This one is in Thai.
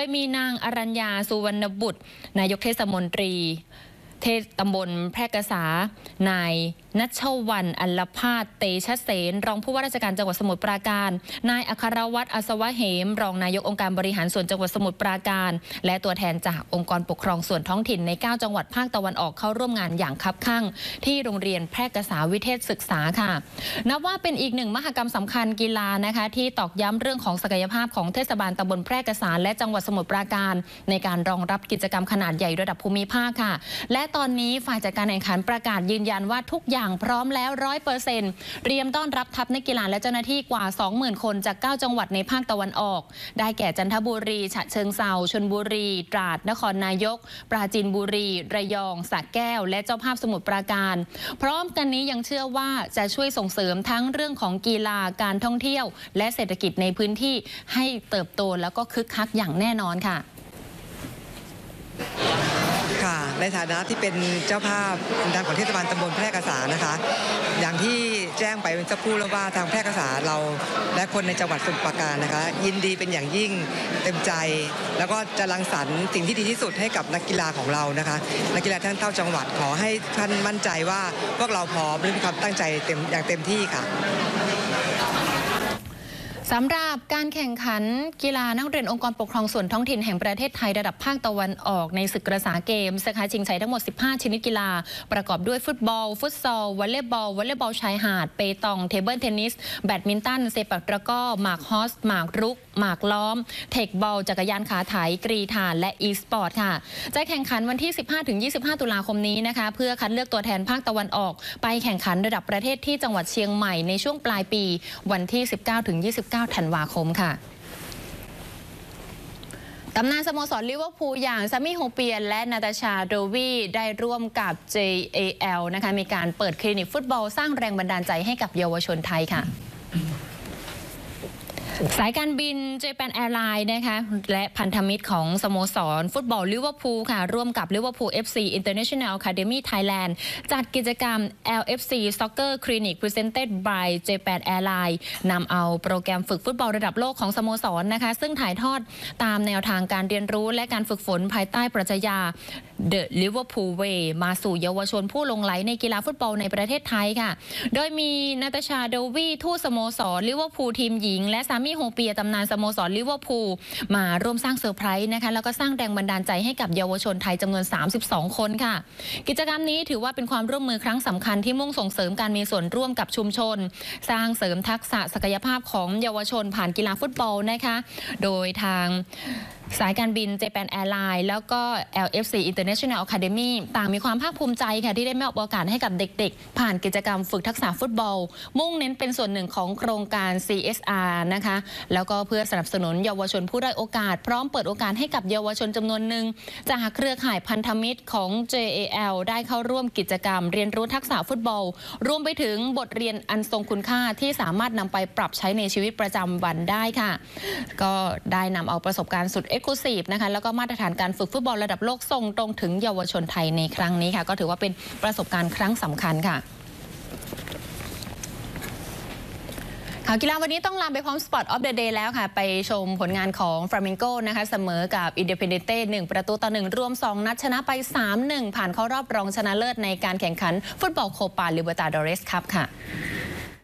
ยมีนางอรัญญาสุวรรณบุตรนายกเทศมนตรีตำบลแพร่กษานายณัชวรรณ อัลลภาส เตชะเสนรองผู้ว่าราชการจังหวัดสมุทรปราการนายอัครวัฒน์ อัศวะเหมรองนายกองค์การบริหารส่วนจังหวัดสมุทรปราการและตัวแทนจากองค์กรปกครองส่วนท้องถิ่นใน9จังหวัดภาคตะวันออกเข้าร่วมงานอย่างคับคั่งที่โรงเรียนแพร่กษาวิเทศศึกษาค่ะนับว่าเป็นอีกหนึ่งมหกรรมสำคัญกีฬานะคะที่ตอกย้ำเรื่องของศักยภาพของเทศบาลตำบลแพร่กษาและจังหวัดสมุทรปราการในการรองรับกิจกรรมขนาดใหญ่ระดับภูมิภาคค่ะและตอนนี้ฝ่ายจัดการแข่งขันประกาศยืนยันว่าทุกอย่างพร้อมแล้ว 100% เตรียมต้อนรับทัพนักกีฬาและเจ้าหน้าที่กว่า 20,000 คนจาก9จังหวัดในภาคตะวันออกได้แก่จันทบุรีฉะเชิงเทราชลบุรีตราดนครนายกปราจีนบุรีระยองสระแก้วและเจ้าภาพสมุทรปราการพร้อมกันนี้ยังเชื่อว่าจะช่วยส่งเสริมทั้งเรื่องของกีฬาการท่องเที่ยวและเศรษฐกิจในพื้นที่ให้เติบโตแล้วก็คึกคักอย่างแน่นอนค่ะในฐานะที่เป็นเจ้าภาพทางของเทศบาลตำบลแพร่กษานะคะอย่างที่แจ้งไปเป็นสักครู่แล้วว่าทางแพร่กษาเราและคนในจังหวัดสมุทรปราการนะคะยินดีเป็นอย่างยิ่งเต็มใจแล้วก็จะรังสรรค์สิ่งที่ดีที่สุดให้กับนักกีฬาของเรานะคะนักกีฬาทั้ง9จังหวัดขอให้ท่านมั่นใจว่าพวกเราพร้อมและมีความตั้งใจอย่างเต็มที่ค่ะสำหรับการแข่งขันกีฬานักเรียนองค์กรปกครองส่วนท้องถิ่นแห่งประเทศไทยระดับภาคตะวันออกในศึกกระษาเกมส์ชิงชัยทั้งหมด15ชนิดกีฬาประกอบด้วยฟุตบอลฟุตซอลวอลเลย์บอลชายหาดเปตองเทเบิลเทนนิสแบดมินตันเซปักตะกร้อหมากฮอสหมากรุกหมากล้อมเทคบอลจักรยานขาไถกรีฑาและอีสปอร์ตค่ะจะแข่งขันวันที่ 15-25 ตุลาคมนี้นะคะเพื่อคัดเลือกตัวแทนภาคตะวันออกไปแข่งขันระดับประเทศที่จังหวัดเชียงใหม่ในช่วงปลายปีวันที่ 19-29 ธันวาคมค่ะตำนานสโมสรลิเวอร์พูลอย่างซามี่โฮเปียนและนาตาชาโดวีได้ร่วมกับ JAL นะคะมีการเปิดคลินิกฟุตบอลสร้างแรงบันดาลใจให้กับเยาวชนไทยค่ะสายการบิน Japan Airlines นะคะและพันธมิตรของสโมสรฟุตบอลลิเวอร์พูลค่ะร่วมกับ Liverpool FC International Academy Thailand จัดกิจกรรม LFC Soccer Clinic Presented by Japan Airlines นำเอาโปรแกรมฝึกฟุตบอลระดับโลกของสโมสรนะคะซึ่งถ่ายทอดตามแนวทางการเรียนรู้และการฝึกฝนภายใต้ปรัชญา The Liverpool Way มาสู่เยาวชนผู้หลงใหลในกีฬาฟุตบอลในประเทศไทยค่ะโดยมีนาตาชาโดวีทูตสโมสรลิเวอร์พูลทีมหญิงและซามี่โฮเปียตำนานสโมสรลิเวอร์พูลมาร่วมสร้างเซอร์ไพรส์นะคะแล้วก็สร้างแรงบันดาลใจให้กับเยาวชนไทยจำนวน32คนค่ะกิจกรรมนี้ถือว่าเป็นความร่วมมือครั้งสำคัญที่มุ่งส่งเสริมการมีส่วนร่วมกับชุมชนสร้างเสริมทักษะศักยภาพของเยาวชนผ่านกีฬาฟุตบอลนะคะโดยทางสายการบิน Japan Airlines แล้วก็ LFC International Academy ต่างมีความภาคภูมิใจค่ะที่ได้มอบโอกาสให้กับเด็กๆผ่านกิจกรรมฝึกทักษะฟุตบอลมุ่งเน้นเป็นส่วนหนึ่งของโครงการ CSR นะคะแล้วก็เพื่อสนับสนุนเยาวชนผู้ด้อยโอกาสพร้อมเปิดโอกาสให้กับเยาวชนจำนวนหนึ่งจากเครือข่ายพันธมิตรของ JAL ได้เข้าร่วมกิจกรรมเรียนรู้ทักษะฟุตบอลรวมไปถึงบทเรียนอันทรงคุณค่าที่สามารถนำไปปรับใช้ในชีวิตประจำวันได้ค่ะก็ได้นำเอาประสบการณ์สุดExclusive นะคะแล้วก็มาตรฐานการฝึกฟุตบอลระดับโลกส่งตรงถึงเยาวชนไทยในครั้งนี้ค่ะก็ถือว่าเป็นประสบการณ์ครั้งสำคัญค่ะข่าวกีฬาวันนี้ต้องลาไปพร้อม Spot of the Day แล้วค่ะไปชมผลงานของ Flamengo นะคะเสมอกับ Independiente 1-1รวม2นัดชนะไป 3-1 ผ่านเข้ารอบรองชนะเลิศในการแข่งขันฟุตบอลโคปาลิเบอร์ตาดอเรสคัพค่ะ